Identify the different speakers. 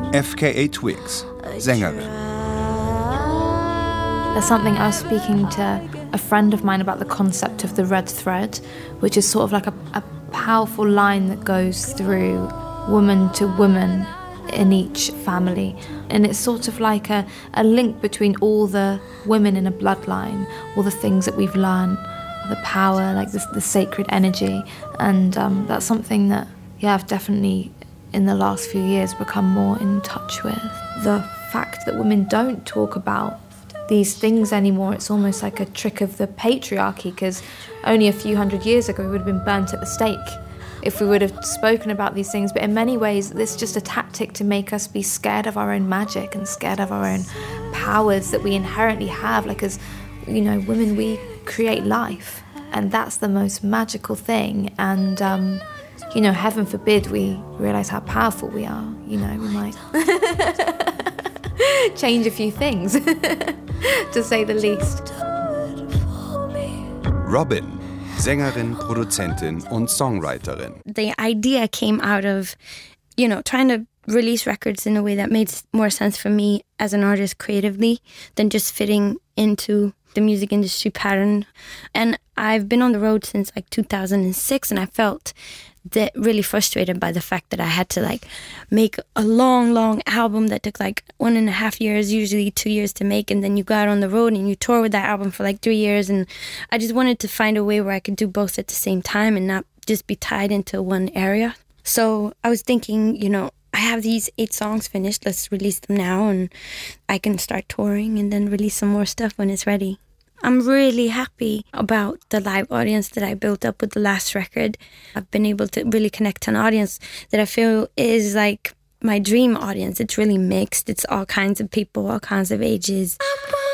Speaker 1: FKA Twigs, Sängerin.
Speaker 2: There's something I was speaking to a friend of mine about the concept of the red thread, which is sort of like a powerful line that goes through woman to woman in each family. And it's sort of like a link between all the women in a bloodline, all the things that we've learned, the power, like the sacred energy. And that's something that, I've definitely, in the last few years, become more in touch with. The fact that women don't talk about these things anymore, it's almost like a trick of the patriarchy, because only a few hundred years ago we would have been burnt at the stake if we would have spoken about these things. But in many ways, this is just a tactic to make us be scared of our own magic and scared of our own powers that we inherently have. Like, as women, we create life, and that's the most magical thing. And heaven forbid we realize how powerful we are. We might change a few things, to say the least.
Speaker 1: Robyn, Sängerin, Produzentin und Songwriterin.
Speaker 3: The idea came out of, trying to release records in a way that made more sense for me as an artist creatively than just fitting into the music industry pattern. And I've been on the road since 2006, and I felt that really frustrated by the fact that I had to make a long album that took 1.5 years, usually 2 years to make, and then you go out on the road and you tour with that album for 3 years. And I just wanted to find a way where I could do both at the same time and not just be tied into one area. So I was thinking, I have these 8 songs finished, let's release them now, and I can start touring and then release some more stuff when it's ready. I'm really happy about the live audience that I built up with the last record. I've been able to really connect to an audience that I feel is my dream audience. It's really mixed. It's all kinds of people, all kinds of ages.